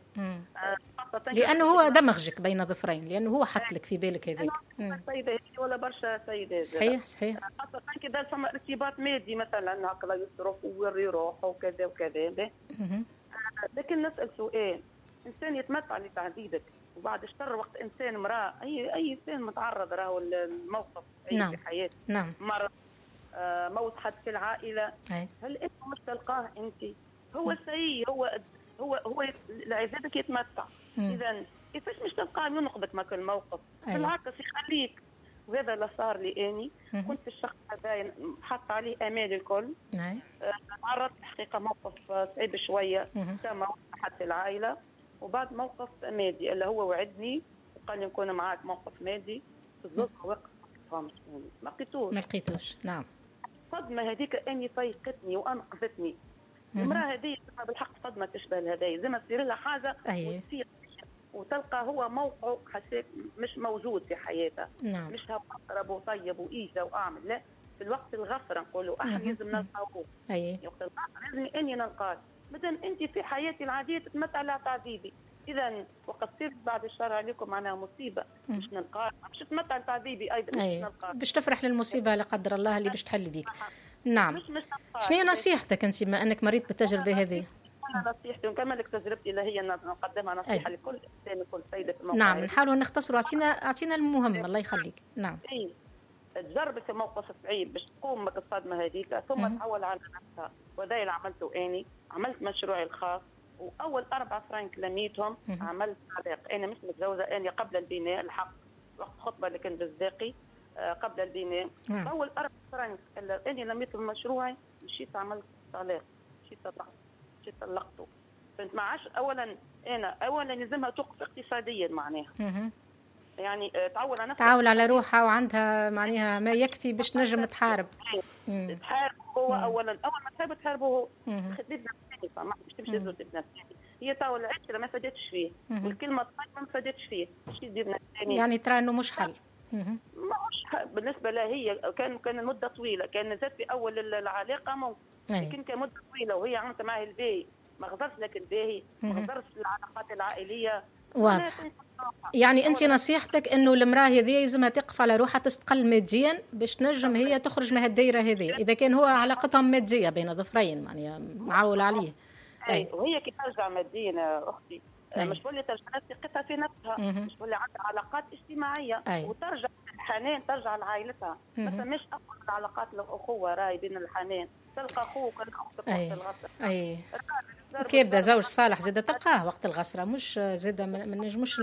Speaker 3: لانه هو دمغك بين ظفرين، لانه هو حط لك في بالك هذيك.
Speaker 9: سيده ولا برشا سيدات.
Speaker 3: صحيح.
Speaker 9: خاصه كذا فما ارتباط مادي مثلا هكذا يصرف ويوري روحه وكذا وكذا. لكن نسال سؤال، انسان يتمتع لتعذيبك وبعد الشر وقت انسان امراه، اي انسان متعرض راهو الموقف في حياته.
Speaker 3: نعم.
Speaker 9: مرض، موت حد في العائله، هل انت مش تلقاه انت؟ هو سيء، هو لعذابك يتمتع. اذا كيفاش مش تلقاه ينقذك ما كل موقف؟ بالعكس يخليك. وهذا اللي صار لي اني كنت الشخص هذا حط عليه امال الكل. تعرضت الحقيقه موقف صعيب شويه، كما حد في العائله، وبعد موقف مادي اللي هو وعدني وقال لي نكون معاك موقف مادي في الظروف وقت ما لقيتوش.
Speaker 3: نعم.
Speaker 9: الصدمه هذيك اني فيقتني وانقذتني. المراه هذه بالحق صدمه تشبه لهذه، زي ما تصير لها حاجه وتصير وتلقى هو موقعه حسيت مش موجود في حياتها.
Speaker 3: نعم.
Speaker 9: مش هو اقرب وطيب وايجا واعمل، لا، في الوقت الغفره نقولوا احد لازم نلقاوه. وقت الغفره لازم اني نلقاه. مادام انت في حياتي العاديه تتمتع على تعذيبي، اذا وقت تصير بعد الشر عليكم معناها مصيبه باش نلقى باش تمتع تعذيبي ايضا
Speaker 3: باش تفرح للمصيبه لا قدر الله اللي باش تحل بيك. نعم. شنو نصيحتك انت بما انك مريت بالتجربه هذه؟
Speaker 9: انا نصيحتي ونكمل لك تجربتي اللي هي نقدمها نصيحه لكل انسان وكل سيده في الموقع.
Speaker 3: نعم نحاولوا نختصروا. اعطينا المهم الله يخليك. نعم.
Speaker 9: تجرب في موقف صعيب باش تقوم من الصدمه هذيك ثم تعول على نفسها، وهذا اللي عملته اني. عملت مشروعي الخاص واول 4 فرنك لميتهم عملت صداق. انا مش متزوجه، انا قبل البناء الحق وقت خطبه اللي كان بالزاقي قبل البناء. اول 4 فرنك اني لميتهم مشروعي مشيت عملت طلاق، مشيت طلقته. فهمت معاش اولا لازمها توقف اقتصاديا معناها. يعني تعول على
Speaker 3: روحها وعندها معناها ما يكفي باش نجم تحارب.
Speaker 9: تحارب هو اول ما تحب تحاربه هو خديت نفسي ما باش تمشي تزور نفسي. هي تو العشره ما فادتش فيه والكلمه الطيبه ما فادتش فيه. باش يدير نفسي
Speaker 3: يعني ترى انه مش حل.
Speaker 9: مش بالنسبه لها هي كان المده طويله، كان زاد في اول العلاقه ممكن لكن كان مده طويله وهي عملت معاه الباهي ما غدرش لك الباهي ما غدرش العلاقات العائليه.
Speaker 3: واضح. يعني انت نصيحتك انه المراه هذه يلزمها تقف على روحها تستقل ماديا باش تنجم هي تخرج من هالدائره هذه اذا كان هو علاقتهم ماديه بين ظفرين يعني معول عليه.
Speaker 9: وهي كي ترجع ماديا اختي مش تولي ترجع ثقتها في نفسها، مش تولي عندها علاقات اجتماعيه وترجع الحنان ترجع لعائلتها. مثلا مش اقوى العلاقات الاخوه راي بين الحنان تلقى اخوك ولا اختك وقت الغسره.
Speaker 3: كي يبدا زوج صالح زاد تلقاه وقت الغسره مش زاد ما نجموش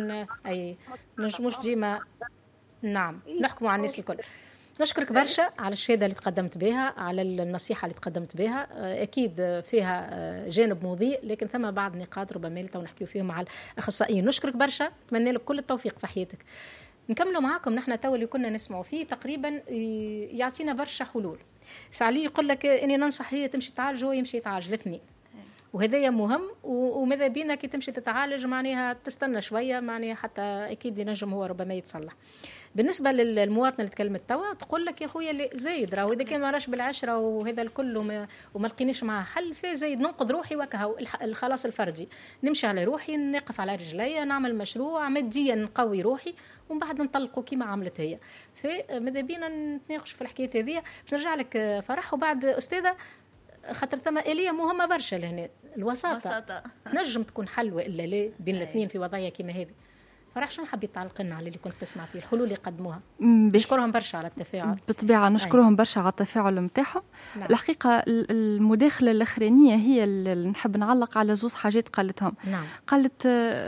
Speaker 3: نجموش ديما. نعم نحكموا على الناس الكل. نشكرك برشا على الشهاده اللي تقدمت بها، على النصيحه اللي تقدمت بها. اكيد فيها جانب مضيء لكن ثم بعض النقاط ربما اللي نحكيو فيهم مع الاخصائيين. نشكرك برشا، نتمنى لك كل التوفيق في حياتك. نكملوا معاكم نحن تو اللي كنا نسمعوا فيه تقريبا يعطينا برشا حلول. سعلي يقول لك اني ننصح هي تمشي تعالج وهو يمشي يتعالج الاثنين، وهذا مهم. وماذا بينا كي تمشي تتعالج معناها تستنى شويه معناها حتى اكيد ينجم هو ربما يتصلح. بالنسبه للمواطنه اللي تكلمت توا تقول لك يا خويا اللي زايد راهو اذا كان ما راش بالعشره وهذا الكل وما لقينيش معاه حل في زايد ننقذ روحي وكهو الخلاص الفردي، نمشي على روحي نقف على رجلي نعمل مشروع ماديا نقوي روحي ومن بعد نطلقوا كيما عملت هي. فماذا بينا نتناقش في الحكايه هذه. باش نرجع لك فرح وبعد استاذه خاطر ثم آلية مهمة برشا لهنا الوساطة نجم تكون حل وإلا لا بين الاثنين في وضعية كما هذه. فرح شنو حبيت تعلق لنا على اللي كنت تسمع فيه الحلول اللي قدموها؟ نشكرهم برشا على التفاعل.
Speaker 5: بالطبيعة نشكرهم برشا على التفاعل نتاعهم. نعم. الحقيقة المداخلة الأخرانية هي اللي نحب نعلق على زوز حاجات قالتهم.
Speaker 3: نعم.
Speaker 5: قالت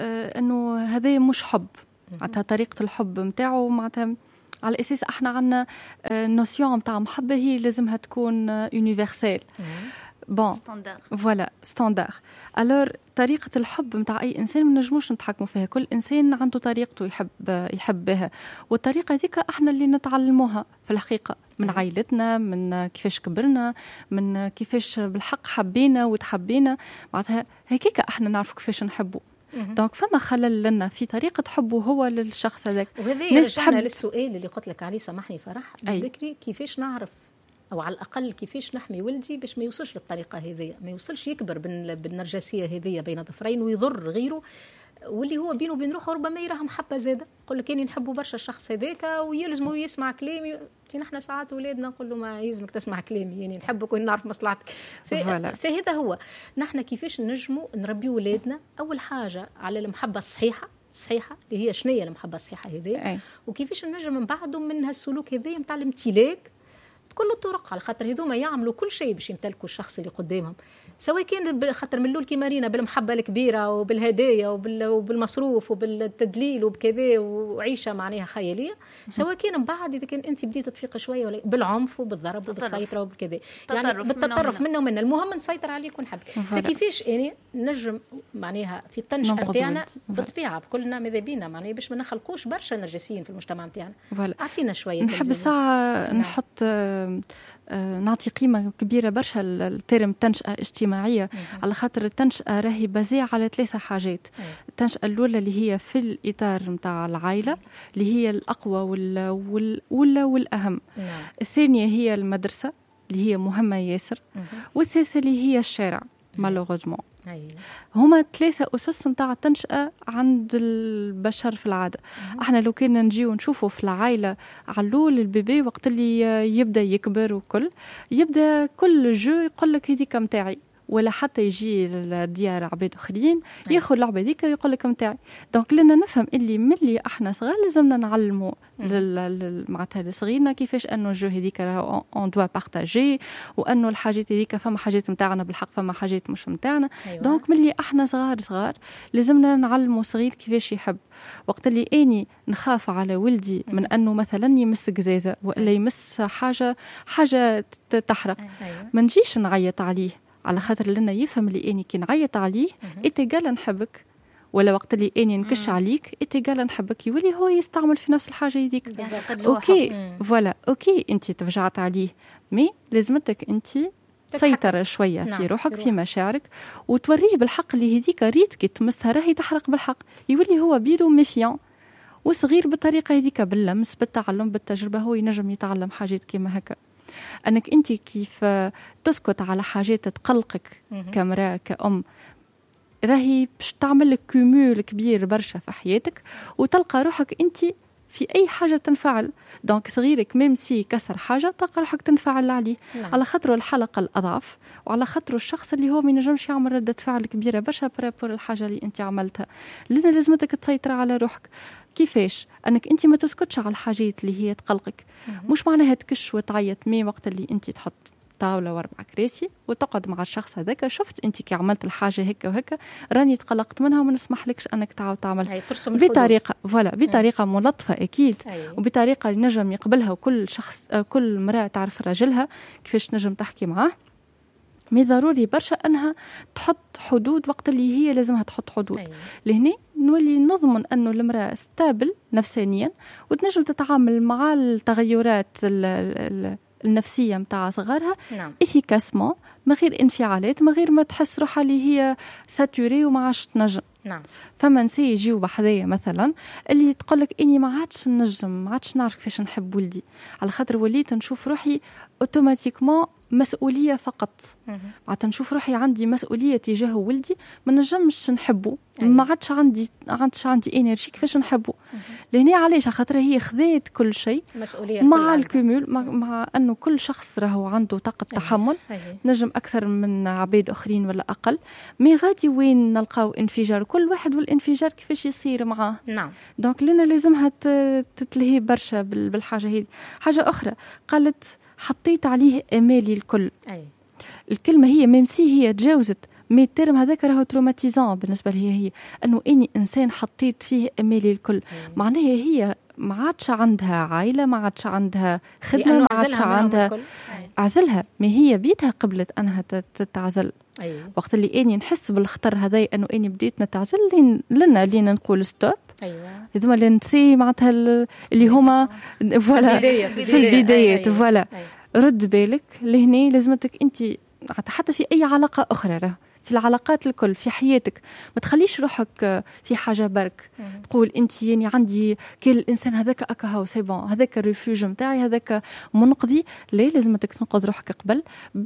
Speaker 5: أنه هذا مش حب، معناتها طريقة الحب نتاعو معناتها على اساس احنا عندنا نوسيون نتاع محبه هي لازمها تكون يونيفرسال. بون فوالا ستاندار. الور طريقه الحب نتاع اي انسان ما نجموش نتحكموا فيها، كل انسان عنده طريقته يحب بها، والطريقه هذيك احنا اللي نتعلموها في الحقيقه من عائلتنا، من كيفاش كبرنا، من كيفاش بالحق حبينا وتحبينا، معناتها هيك احنا نعرف كيفاش نحبوا. دونك فما خلل لنا في طريقة حبه هو للشخص هذاك.
Speaker 3: وهذا يرجعنا للسؤال اللي قلت لك عليه سامحني فرح بكري، كيفاش نعرف أو على الأقل كيفاش نحمي ولدي باش ما يوصلش للطريقة هذه، ما يوصلش يكبر بالنرجسية هذه بين ظفرين ويضر غيره، واللي هو بينه وبين روحه ربما يراها محبة زادة. يقول لك اني نحبه برشا الشخص هذاك ويلزمه يسمع كلامي. نحن ساعات ولادنا نقول له ما يلزمك تسمع كلامي، يعني نحبك ونعرف مصلحتك. فهذا هو نحن كيفاش نجموا نربي ولادنا اول حاجة على المحبة الصحيحة اللي هي شنية المحبة الصحيحة هذه، وكيفاش نجم من بعده من هالسلوك هذا نتاع الامتلاك بكل الطرق، على خاطر هذوما يعملوا كل شيء باش يمتلكوا الشخص اللي قدامهم، سواء كان خاطر من الاول كيما رينا بالمحبه الكبيره وبالهدايا وبالمصروف وبالتدليل وبكذا وعيشه معناها خياليه، سواء كان من بعد اذا كان انت بديت تفيق شويه ولا بالعنف وبالضرب وبالسيطره وبكذا، يعني بالتطرف منه ومنه، المهم نسيطر عليك ونحب. فكيفاش اني نجم معناها في التنشئه نتاعنا بالطبيعه كلنا ماذا بينا معناها باش ما نخلقوش برشا نرجسيين في المجتمع نتاعنا. اعطينا شويه.
Speaker 5: نحب الساعه نحط نعطي قيمة كبيرة برشا الترم تنشئة اجتماعية، على خاطر التنشئة راهي بازية على 3 حاجات. التنشئة الأولى اللي هي في الإطار متاع العائلة اللي هي الأقوى والأولى والأهم. الثانية هي المدرسة اللي هي مهمة ياسر، والثالثة اللي هي الشارع مالوغوزمون. هما 3 أسس متاع التنشئة عند البشر في العادة. احنا لو كنا نجيو نشوفوا في العائلة علول البيبي وقت اللي يبدأ يكبر وكل يبدأ كل جو يقول لك هذيك متاعي، ولا حتى يجي للديار عباد اخرين ياخذ اللعبه هذيك ويقول لك متاعي. دونك لنا نفهم اللي ملي احنا صغار لازمنا نعلموا معناتها لصغيرنا كيفاش انه الجو هذيك اون دوا بارطاجي، وانه الحاجات هذيك فما حاجات نتاعنا بالحق فما حاجات مش نتاعنا. دونك ملي احنا صغار لازمنا نعلموا صغير كيفاش يحب. وقت اللي اني نخاف على ولدي من انه مثلا يمس قزازه ولا يمس حاجه تحرق، ما نجيش نعيط عليه على خاطر لنا يفهم اللي اني كي نعيط عليه انت قال نحبك، ولا وقت اللي اني نكش عليك انت قال نحبك، يولي هو يستعمل في نفس الحاجه هذيك. اوكي فوالا اوكي انت تفجعت عليه، مي لازمتك انت تسيطر شويه في روحك في مشاعرك وتوريه بالحق اللي هذيك ريت كي تمسها راهي تحرق بالحق، يولي هو بيدو ميفيان. وصغير بالطريقه هذيك باللمس بالتعلم بالتجربه هو ينجم يتعلم حاجات كيما هكا. أنك أنت كيف تسكت على حاجات تقلقك كامرأة كأم راهي باش تعمل لك كومول كبير برشا في حياتك، وتلقى روحك أنت في أي حاجة تنفعل. دونك صغيرك ميمسي كسر حاجة تلقى روحك تنفعل عليه على خاطره الحلقة الأضعف، وعلى خاطره الشخص اللي هو ما ينجمش يعمل ردة فعل كبيرة برشا برابور الحاجة اللي أنت عملتها. لأن لازمتك تسيطر على روحك. كيفاش؟ أنك أنت ما تسكتش على الحاجات اللي هي تقلقك. مش معناها تكش وتعيط، مي وقت اللي أنت تحط طاولة و4 كراسي وتقعد مع الشخص هذاك، شفت أنت كي عملت الحاجة هيك وهيك راني تقلقت منها وما نسمح لكش أنك تعاود تعمل بطريقة بطريقة ملطفة أكيد. وبطريقة نجم يقبلها، وكل شخص كل امرأة تعرف راجلها كيفاش نجم تحكي معاه. مي ضروري برشا أنها تحط حدود وقت اللي هي لازمها تحط حدود. لهنا نولي نضمن أنه المرأة ستابل نفسانيا وتنجم تتعامل مع التغيرات النفسية متاع صغارها إفيكاسمون، ما غير انفعالات، ما غير ما تحس روحها اللي هي ساتوري وما عادش تنجم. فما نسي يجيو بحذايا مثلا اللي تقولك اني ما عادش نجم، ما عادش نعرف كيفاش نحب ولدي على خاطر وليت نشوف روحي اوتوماتيكمون مسؤوليه فقط. معناتها نشوف روحي عندي مسؤوليه تجاه ولدي ما نجمش نحبه، ما عادش عندي انرجي كيفاش نحبه. لهنا علاش؟ خاطر هي خذات كل شيء مع الكومول، مع انه كل شخص راهو عنده طاقه تحمل، نجم اكثر من عباد اخرين ولا اقل، مي غادي وين نلقاو انفجار كل واحد والانفجار كيفاش يصير معاه. دونك لنا لازمها تتلهي برشا بالحاجه هذه. حاجه اخرى قالت حطيت عليه امالي الكل. الكلمه هي ميمسي هي تجاوزت، مي الترم هذاك راهو تروماتيزون بالنسبه لي هي انه اني انسان حطيت فيه امالي الكل. معناها هي ما عادش عندها عائله، ما عادش عندها خدمه، ما عادش عندها عزلها، ما هي بيتها قبلت انها تتعزل. وقت اللي اني نحس بالخطر هذا انه اني بديت نتعزل لنا نقول ستوب. هذوما اللي نسي معناتها اللي هما فوالا في البدايات فوالا رد بالك لهني. لازمتك انت حتى في اي علاقه اخرى، في العلاقات الكل في حياتك ما تخليش روحك في حاجه برك تقول انت يعني عندي كل الانسان هذاك اكا هاو سي بون هذاك الريفوج نتاعي هذاك منقذي. ليه لازمتك تنقذ روحك قبل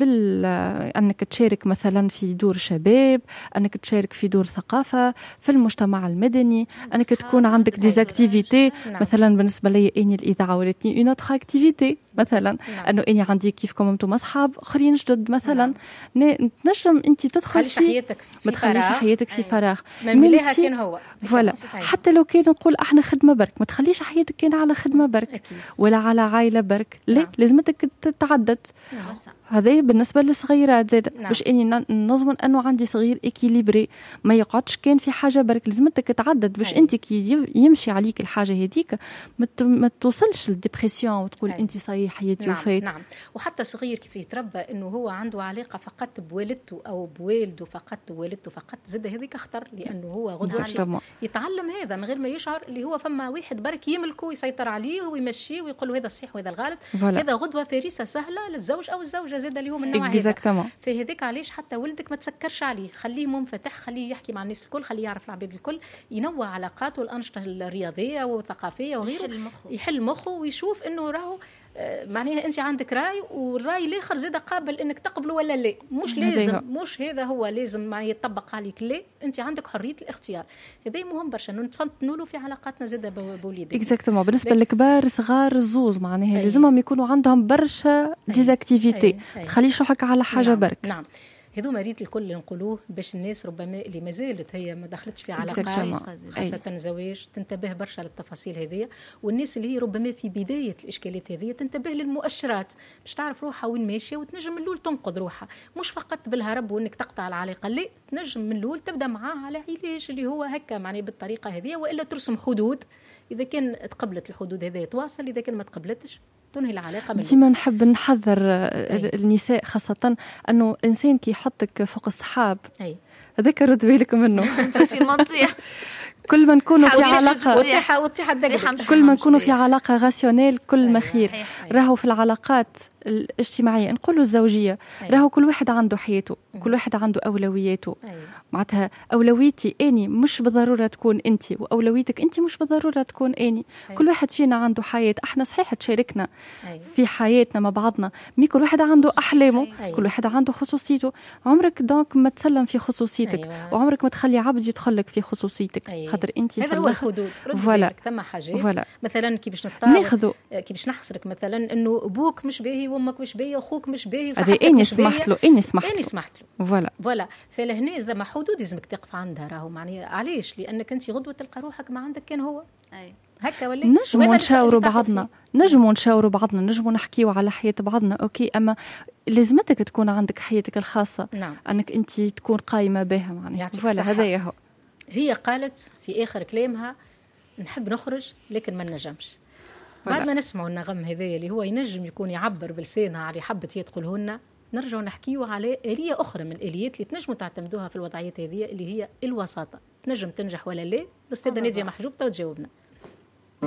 Speaker 5: انك تشارك مثلا في دور شباب، انك تشارك في دور ثقافه في المجتمع المدني، انك تكون عندك ديزاكتيفيتي. مثلا بالنسبه لي اني الاذاعه ولاتني اون اوتر اكتيفيتي، مثلا انه اني عندي كيفكم انتم اصحاب اخرين جدد مثلا تنجم انت تدخل ما تخليش حياتك في فراغ.
Speaker 3: مليها كان هو
Speaker 5: فوالا حتى لو كان نقول احنا خدمه برك، ما تخليش حياتك كان على خدمه برك ولا على عائله برك. لا لازمتك تتعدد. هذا بالنسبه للصغيرات زاد باش اني نضمن انه عندي صغير اكيليبري ما يقعدش كان في حاجه برك. لازمتك تعدد باش انت كي يمشي عليك الحاجه هذيك ما توصلش للديبرسيون وتقول انت صحيح حياتي وفات.
Speaker 3: نعم. وحتى صغير كيف يتربى انه هو عنده علاقه فقط بوالدته او بوالده فقط ووالدته فقط، زاد هذيك خطر، لانه هو غدوه يتعلم هذا من غير ما يشعر اللي هو فما واحد برك يملكه ويسيطر عليه ويمشيه ويقول له هذا الصحيح وهذا الغلط. هذا غدوه فريسه سهله للزوج او الزوجه زاد اليوم النوع هذا. فهذيك علاش حتى ولدك ما تسكرش عليه، خليه منفتح، خليه يحكي مع الناس الكل، خليه يعرف العباد الكل، ينوع علاقاته الانشطه الرياضيه والثقافيه وغيره، يحل مخه ويشوف انه راهو معناها انت عندك راي والراي الاخر زاد قابل انك تقبله ولا لا. مش لازم مش هذا هو لازم ما يطبق عليك، لا انت عندك حريه الاختيار. هذا مهم برشا نفهموا له في علاقاتنا زاد بوليدنا.
Speaker 5: اكزاكتومون. بالنسبه للكبار صغار الزوز معناها لازمهم يكونوا عندهم برشا ديزاكتيفيتي، تخليش روحك على حاجه برك.
Speaker 3: نعم هذو مريض الكل نقولوه باش الناس ربما اللي ما زالت هي ما دخلتش في علاقات خاصة زواج تنتبه برشا للتفاصيل هذه، والناس اللي هي ربما في بداية الإشكالات هذه تنتبه للمؤشرات باش تعرف روحها وين ماشية وتنجم من الأول تنقذ روحها، مش فقط بالهرب وإنك تقطع العلاقة، لا تنجم من الأول تبدأ معاه على علاج اللي هو هكا معني بالطريقة هذه، وإلا ترسم حدود. إذا كان تقبلت الحدود هذه تواصل، إذا كان ما تقبلتش تنهي العلاقة.
Speaker 5: ديما نحب نحذر النساء خاصة أنه الإنسان كي يحطك فوق الصحاب هذاك رد بالك منه.
Speaker 6: بس المنطيح
Speaker 5: كل ما نكونوا في علاقة كل ما نكونوا في علاقة غاسيونيل كل ما خير. راهو في العلاقات الاجتماعية نقولوا الزوجية راهو كل واحد عنده حياته، كل واحد عنده أولوياته. معناتها أولويتي أني مش بالضرورة تكون أنت، وأولويتك أنت مش بالضرورة تكون أني. كل واحد فينا عنده حياة، احنا صحيح تشاركنا في حياتنا مع بعضنا، مي كل واحد عنده أحلامه، كل واحد عنده خصوصيته. عمرك دونك ما تسلم في خصوصيتك، وعمرك ما تخلي عبد يدخلك في خصوصيتك. خاطر انت
Speaker 3: هذا هو الحدود.
Speaker 5: فوالا
Speaker 3: ثم حاجات مثلا كي باش ناخذوا كي باش نحصرك مثلا انه ابوك مش باهي وامك مش باهيه واخوك مش باهي وصاحبك مش باهيه،
Speaker 5: اني سمحت له
Speaker 3: فوالا. فلهنا زعما حدود لازمك تقف عندها. راهو معناها علاش؟ لانك انت غدوه تلقى روحك ما عندك كان هو هكا ولا
Speaker 5: نجموا نشاوروا بعضنا، نجموا نحكيوا على حياة بعضنا اوكي، اما لازمتك تكون عندك حياتك الخاصه.
Speaker 3: نعم.
Speaker 5: انك انت تكون قايمه بها معناها. فوالا هذايا هو.
Speaker 3: هي قالت في آخر كلامها نحب نخرج لكن ما نجمش. بعد ما نسمعوا النغم هذايا اللي هو ينجم يكون يعبر بلسانها على حبت يدخلهن، نرجع نحكيوا على آلية أخرى من الآليات اللي تنجموا تعتمدوها في الوضعيات هذه اللي هي الوساطة. تنجم تنجح ولا لا؟ الأستاذة نادية محجوب تجاوبنا.